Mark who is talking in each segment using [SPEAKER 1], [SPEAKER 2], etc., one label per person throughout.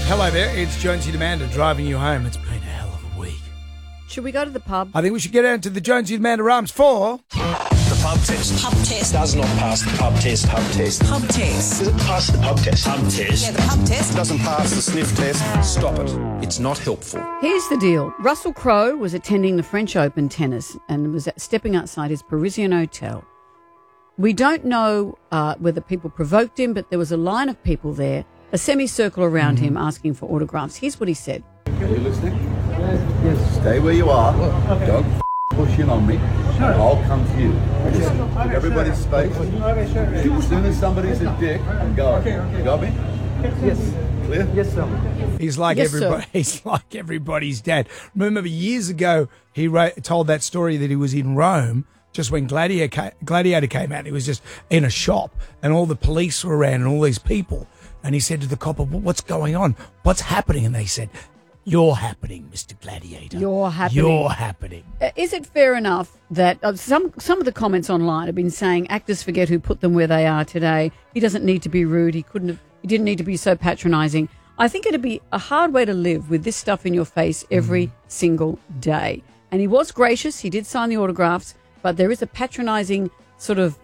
[SPEAKER 1] Hello there, it's Jonesy and Amanda driving you home. It's been a hell of a week.
[SPEAKER 2] Should we go to the pub?
[SPEAKER 1] I think we should get out to the Jonesy and Amanda Arms for...
[SPEAKER 3] The pub test.
[SPEAKER 4] Pub test.
[SPEAKER 3] Does not pass the pub test. Pub test.
[SPEAKER 4] Pub test.
[SPEAKER 3] Does it pass the pub test? Pub test.
[SPEAKER 4] Yeah, the pub test.
[SPEAKER 3] Doesn't pass the sniff test. Stop it. It's not helpful.
[SPEAKER 2] Here's the deal. Russell Crowe was attending the French Open tennis and was stepping outside his Parisian hotel. We don't know whether people provoked him, but there was a line of people there, a semicircle around him asking for autographs. Here's what he said.
[SPEAKER 5] Are you listening? Yes. Stay where you are. Don't push in on me. I'll come to you. Just give everybody space. As soon as somebody's a dick, go. You got me?
[SPEAKER 6] Yes.
[SPEAKER 5] Clear?
[SPEAKER 6] Yes, sir.
[SPEAKER 1] He's like
[SPEAKER 2] Yes,
[SPEAKER 1] everybody.
[SPEAKER 2] sir.
[SPEAKER 1] He's like everybody's dad. Remember years ago, he told that story that he was in Rome just when Gladiator came out. He was just in a shop and all the police were around and all these people. And he said to the copper, "What's going on? What's happening?" And they said, "You're happening, Mr. Gladiator.
[SPEAKER 2] You're happening."
[SPEAKER 1] You're happening."
[SPEAKER 2] Is it fair enough that some of the comments online have been saying actors forget who put them where they are today? He doesn't need to be rude. He didn't need to be so patronising. I think it'd be a hard way to live with this stuff in your face every single day. And he was gracious. He did sign the autographs, but there is a patronising sort of,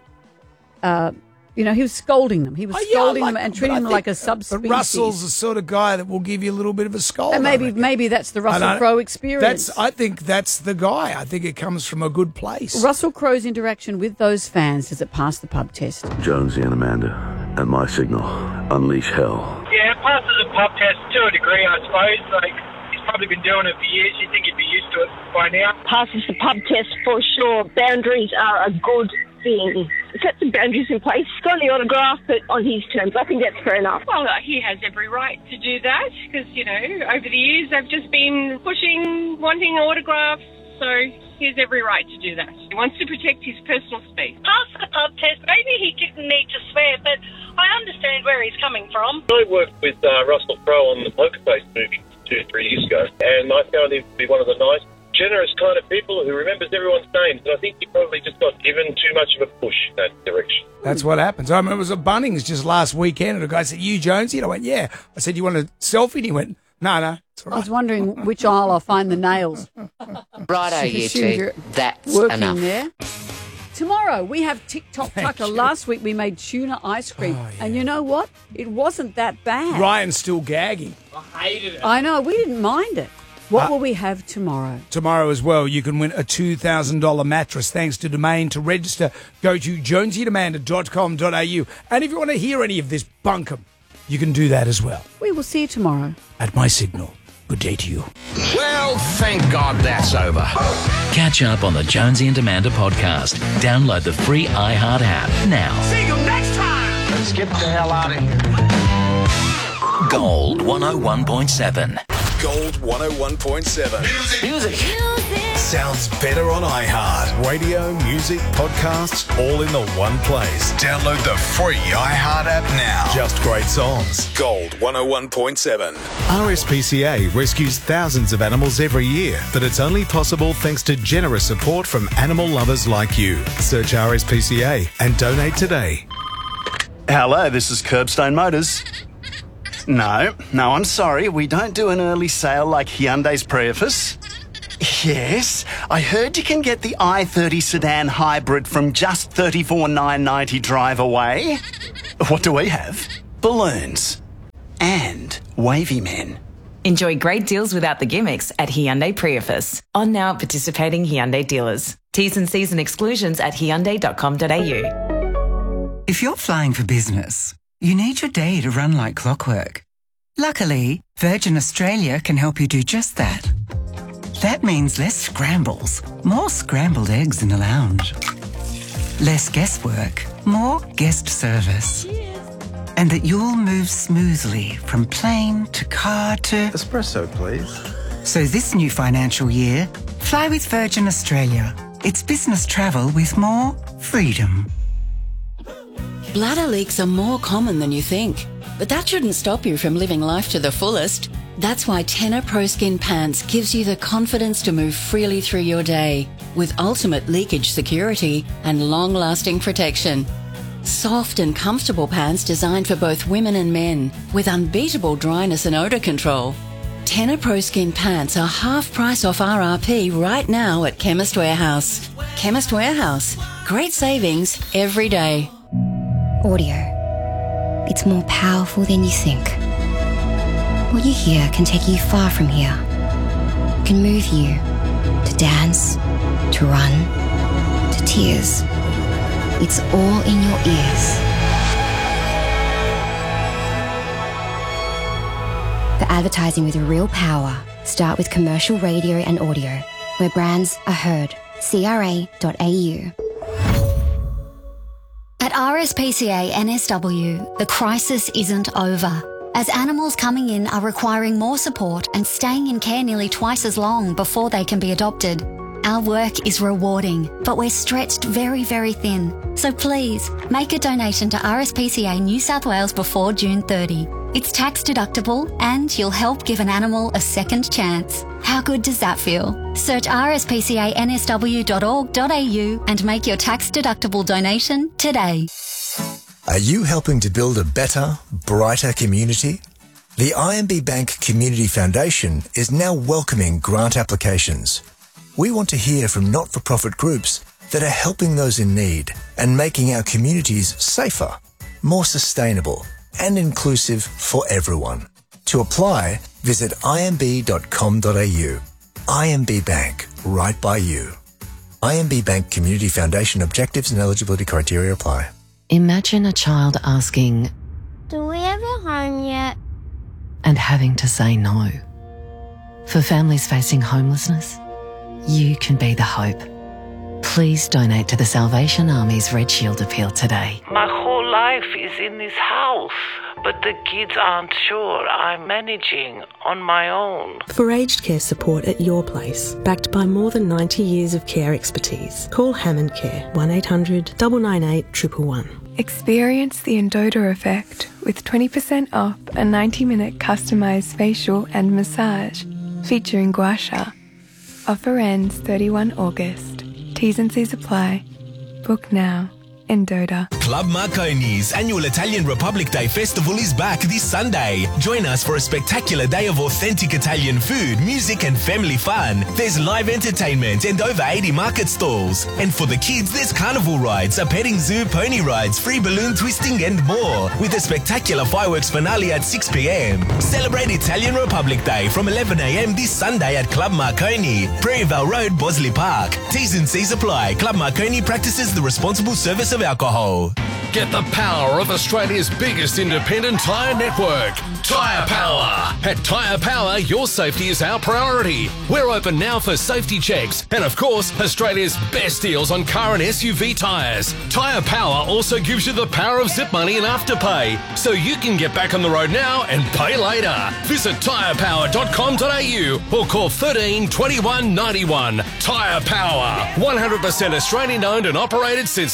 [SPEAKER 2] he was scolding them. He was scolding them and treating them like a subspecies.
[SPEAKER 1] But Russell's the sort of guy that will give you a little bit of a scold.
[SPEAKER 2] And maybe that's the Russell Crowe experience.
[SPEAKER 1] I think that's the guy. I think it comes from a good place.
[SPEAKER 2] Russell Crowe's interaction with those fans, does it pass the pub test?
[SPEAKER 7] Jonesy and Amanda, at my signal, unleash hell.
[SPEAKER 8] Yeah, it passes the pub test to a degree, I suppose. Like, he's probably been doing it for years. You think he'd be used to it by now.
[SPEAKER 9] Passes the pub test for sure. Boundaries are a good thing. Set some boundaries in place. Sign the autograph, but on his terms. I think that's fair enough.
[SPEAKER 10] Well, he has every right to do that because, over the years they've just been pushing, wanting autographs, so he has every right to do that. He wants to protect his personal space.
[SPEAKER 11] Pass the pub test. Maybe he didn't need to swear, but I understand where he's coming from.
[SPEAKER 8] I worked with Russell Crowe on the Poker Face movie 2 or 3 years ago, and I found him to be one of the nice, generous kind of people who remembers everyone's names, and I think he probably just got given too much of a push in that direction.
[SPEAKER 1] That's what happens. I remember it was at Bunnings just last weekend, and a guy said, "You, Jonesy?" And I went, "Yeah." I said, "You want a selfie?" And he went, No, it's all right.
[SPEAKER 2] I was wondering which aisle I'll find the nails.
[SPEAKER 4] Righto, you two. That's
[SPEAKER 2] working
[SPEAKER 4] enough.
[SPEAKER 2] there. Tomorrow we have TikTok Tucker. Last week we made tuna ice cream.
[SPEAKER 1] Oh, yeah.
[SPEAKER 2] And you know what? It wasn't that bad.
[SPEAKER 1] Ryan's still gagging.
[SPEAKER 8] I hated it.
[SPEAKER 2] I know. We didn't mind it. What will we have tomorrow?
[SPEAKER 1] Tomorrow as well, you can win a $2,000 mattress thanks to Domain. To register, go to jonesyandamanda.com.au. And if you want to hear any of this bunkum, you can do that as well.
[SPEAKER 2] We will see you tomorrow.
[SPEAKER 1] At my signal. Good day to you.
[SPEAKER 3] Well, thank God that's over.
[SPEAKER 12] Catch up on the Jonesy and Amanda podcast. Download the free iHeart app now.
[SPEAKER 3] See you next time. Let's get the hell out of here.
[SPEAKER 12] Gold 101.7.
[SPEAKER 13] Gold 101.7.
[SPEAKER 3] Music.
[SPEAKER 13] Sounds better on iHeart. Radio, music, podcasts, all in the one place. Download the free iHeart app now. Just great songs. Gold 101.7. RSPCA rescues thousands of animals every year, but it's only possible thanks to generous support from animal lovers like you. Search RSPCA and donate today.
[SPEAKER 14] Hello, this is Curbstone Motors. No, I'm sorry. We don't do an early sale like Hyundai's Prius. Yes, I heard you can get the i30 sedan hybrid from just $34,990 drive away. What do we have? Balloons. And wavy men.
[SPEAKER 15] Enjoy great deals without the gimmicks at Hyundai Prius. On now at participating Hyundai dealers. T's and C's and exclusions at hyundai.com.au.
[SPEAKER 16] If you're flying for business, you need your day to run like clockwork. Luckily, Virgin Australia can help you do just that. That means less scrambles, more scrambled eggs in the lounge. Less guesswork, more guest service. And that you'll move smoothly from plane to car to...
[SPEAKER 17] Espresso, please.
[SPEAKER 16] So this new financial year, fly with Virgin Australia. It's business travel with more freedom.
[SPEAKER 18] Bladder leaks are more common than you think, but that shouldn't stop you from living life to the fullest. That's why Tenor Pro Skin Pants gives you the confidence to move freely through your day with ultimate leakage security and long-lasting protection. Soft and comfortable pants designed for both women and men, with unbeatable dryness and odour control. Tenor Pro Skin pants are half price off RRP right now at Chemist Warehouse. Chemist Warehouse. Great savings every day.
[SPEAKER 17] Audio. It's more powerful than you think. What you hear can take you far from here. It can move you to dance, to run, to tears. It's all in your ears. For advertising with real power, start with commercial radio and audio, where brands are heard. CRA.au.
[SPEAKER 19] At RSPCA NSW, the crisis isn't over. As animals coming in are requiring more support and staying in care nearly twice as long before they can be adopted. Our work is rewarding, but we're stretched very, very thin. So please, make a donation to RSPCA New South Wales before June 30. It's tax deductible and you'll help give an animal a second chance. How good does that feel? Search rspcansw.org.au and make your tax deductible donation today.
[SPEAKER 20] Are you helping to build a better, brighter community? The IMB Bank Community Foundation is now welcoming grant applications. We want to hear from not-for-profit groups that are helping those in need and making our communities safer, more sustainable and inclusive for everyone. To apply, visit imb.com.au. IMB Bank, right by you. IMB Bank Community Foundation objectives and eligibility criteria apply.
[SPEAKER 21] Imagine a child asking,
[SPEAKER 22] "Do we have a home yet?"
[SPEAKER 21] and having to say no. For families facing homelessness, you can be the hope. Please donate to the Salvation Army's Red Shield appeal today.
[SPEAKER 23] My whole life is in this house, but the kids aren't sure I'm managing on my own.
[SPEAKER 24] For aged care support at your place, backed by more than 90 years of care expertise, call Hammond Care 1800 998 111.
[SPEAKER 25] Experience the Endota effect with 20% off a 90-minute customised facial and massage featuring gua sha. Offer ends 31 August. T's and C's apply. Book now. Endota.
[SPEAKER 26] Club Marconi's annual Italian Republic Day festival is back this Sunday. Join us for a spectacular day of authentic Italian food, music and family fun. There's live entertainment and over 80 market stalls. And for the kids, there's carnival rides, a petting zoo, pony rides, free balloon twisting and more. With a spectacular fireworks finale at 6 p.m. Celebrate Italian Republic Day from 11 a.m. this Sunday at Club Marconi, Prairie Vale Road, Bosley Park. T's and C's apply. Club Marconi practices the responsible service of alcohol.
[SPEAKER 27] Get the power of Australia's biggest independent tyre network, Tyre Power. At Tyre Power, your safety is our priority. We're open now for safety checks and, of course, Australia's best deals on car and SUV tyres. Tyre Power also gives you the power of zip money and afterpay, so you can get back on the road now and pay later. Visit tyrepower.com.au or call 13 21 91. Tyre Power, 100% Australian owned and operated since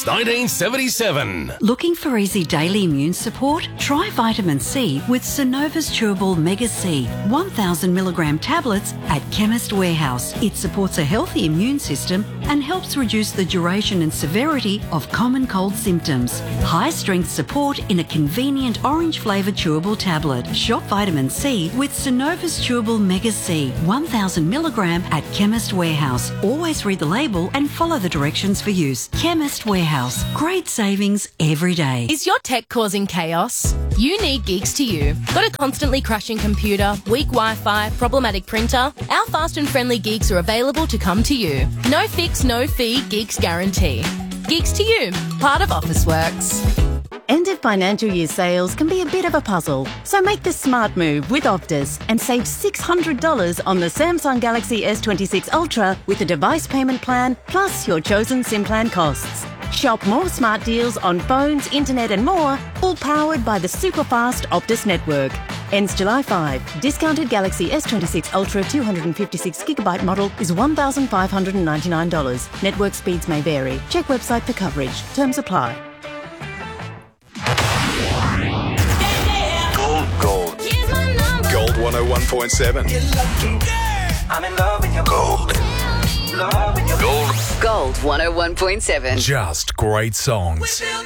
[SPEAKER 27] 1977.
[SPEAKER 28] Looking for easy daily immune support? Try vitamin C with Synova's Chewable Mega C 1000 milligram tablets at Chemist Warehouse. It supports a healthy immune system and helps reduce the duration and severity of common cold symptoms. High strength support in a convenient orange flavoured chewable tablet. Shop vitamin C with Synova's Chewable Mega C 1000 milligram at Chemist Warehouse. Always read the label and follow the directions for use. Chemist Warehouse. Great savings every day.
[SPEAKER 29] Is your tech causing chaos? You need Geeks to You. Got a constantly crashing computer, weak Wi-Fi, problematic printer? Our fast and friendly Geeks are available to come to you. No fix, no fee, Geeks guarantee. Geeks to You, part of Officeworks.
[SPEAKER 30] End of financial year sales can be a bit of a puzzle, so make the smart move with Optus and save $600 on the Samsung Galaxy S26 Ultra with a device payment plan plus your chosen SIM plan costs. Shop more smart deals on phones, internet and more, all powered by the super-fast Optus network. Ends July 5. Discounted Galaxy S26 Ultra 256GB model is $1,599. Network speeds may vary. Check website for coverage. Terms apply.
[SPEAKER 13] Gold. Gold 101.7.
[SPEAKER 31] I'm in love with your gold.
[SPEAKER 13] Gold.
[SPEAKER 31] Gold 101.7.
[SPEAKER 13] Just great songs.